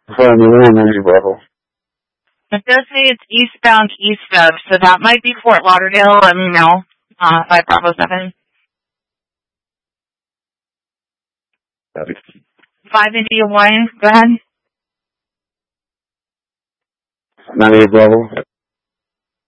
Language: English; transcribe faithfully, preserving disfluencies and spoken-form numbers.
Find the one, Randy Bravo. It does say it's eastbound east of, so that might be Fort Lauderdale. Let me know. Uh, five Bravo seven. Copy. Five India one. Go ahead. Nine eight Bravo.